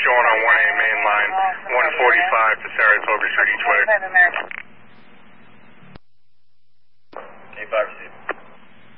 showing on 1A main line, 145 to Saratoga Street each way.